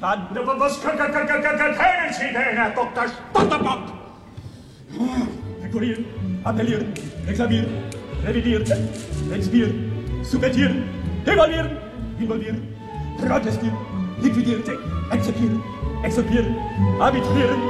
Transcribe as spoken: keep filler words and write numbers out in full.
kann. Was können Sie denn, Herr Doktor Stotterbock? Rekurrieren, appellieren, reklamieren, revidieren, expieren, subventieren, devalvieren, involvieren, protestieren, liquidieren, akzeptieren, exorbieren, arbitrieren,